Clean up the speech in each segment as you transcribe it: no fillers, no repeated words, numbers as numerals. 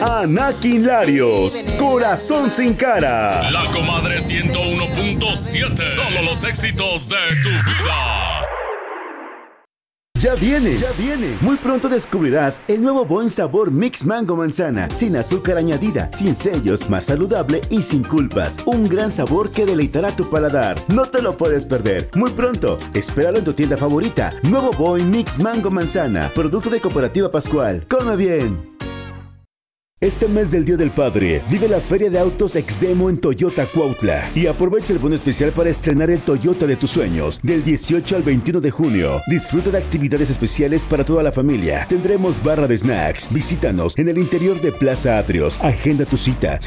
Anakin Larios, Corazón sin cara. La Comadre 101.7. Solo los éxitos de tu vida. Ya viene. Muy pronto descubrirás el nuevo Boing sabor Mix Mango Manzana, sin azúcar añadida, sin sellos, más saludable y sin culpas. Un gran sabor que deleitará tu paladar. No te lo puedes perder. Muy pronto, espéralo en tu tienda favorita. Nuevo Boing Mix Mango Manzana, producto de Cooperativa Pascual. Come bien. Este mes del Día del Padre, vive la Feria de Autos Exdemo en Toyota Cuautla y aprovecha el bono especial para estrenar el Toyota de tus sueños del 18 al 21 de junio. Disfruta de actividades especiales para toda la familia. Tendremos barra de snacks. Visítanos en el interior de Plaza Atrios. Agenda tu cita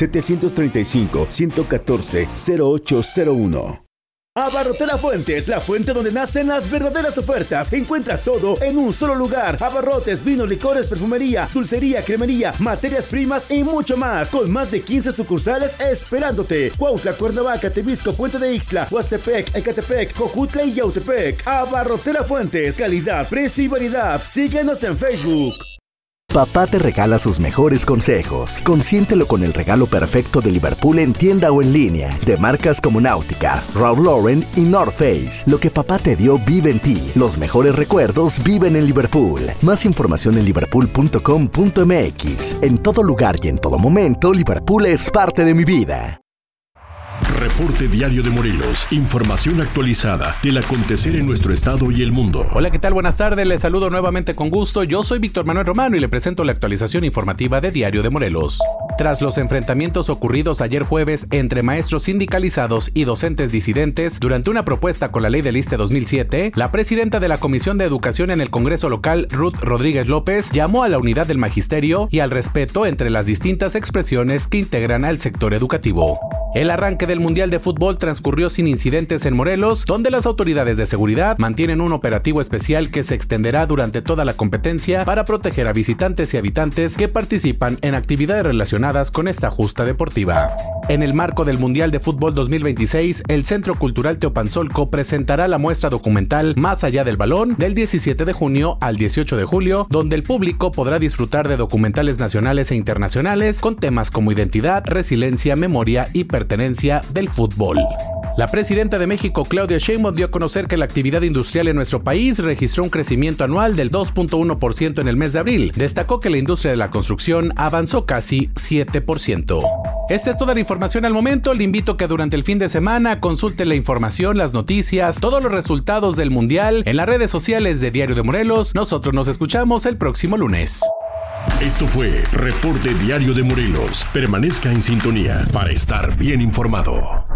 735-114-0801. Abarrotera Fuentes, la fuente donde nacen las verdaderas ofertas. Encuentra todo en un solo lugar. Abarrotes, vinos, licores, perfumería, dulcería, cremería, materias primas y mucho más. Con más de 15 sucursales esperándote. Cuautla, Cuernavaca, Temisco, Puente de Ixtla, Huastepec, Ecatepec, Jojutla y Yautepec. Abarrotera Fuentes, calidad, precio y variedad. Síguenos en Facebook. Papá te regala sus mejores consejos. Consiéntelo con el regalo perfecto de Liverpool en tienda o en línea. De marcas como Náutica, Ralph Lauren y North Face. Lo que papá te dio vive en ti. Los mejores recuerdos viven en Liverpool. Más información en liverpool.com.mx. En todo lugar y en todo momento, Liverpool es parte de mi vida. Reporte Diario de Morelos. Información actualizada del acontecer en nuestro estado y el mundo. Hola, ¿qué tal? Buenas tardes. Les saludo nuevamente con gusto. Yo soy Víctor Manuel Romano y le presento la actualización informativa de Diario de Morelos. Tras los enfrentamientos ocurridos ayer jueves entre maestros sindicalizados y docentes disidentes durante una propuesta con la ley del ISSSTE 2007, la presidenta de la Comisión de Educación en el Congreso local, Ruth Rodríguez López, llamó a la unidad del magisterio y al respeto entre las distintas expresiones que integran al sector educativo. El arranque del Mundial de Fútbol transcurrió sin incidentes en Morelos, donde las autoridades de seguridad mantienen un operativo especial que se extenderá durante toda la competencia para proteger a visitantes y habitantes que participan en actividades relacionadas con esta justa deportiva. En el marco del Mundial de Fútbol 2026, el Centro Cultural Teopanzolco presentará la muestra documental Más allá del balón del 17 de junio al 18 de julio, donde el público podrá disfrutar de documentales nacionales e internacionales con temas como identidad, resiliencia, memoria y pertenencia del fútbol. La presidenta de México, Claudia Sheinbaum, dio a conocer que la actividad industrial en nuestro país registró un crecimiento anual del 2.1% en el mes de abril. Destacó que la industria de la construcción avanzó casi 7%. Esta es toda la información al momento. Le invito a que durante el fin de semana consulte la información, las noticias, todos los resultados del Mundial en las redes sociales de Diario de Morelos. Nosotros nos escuchamos el próximo lunes. Esto fue Reporte Diario de Morelos. Permanezca en sintonía para estar bien informado.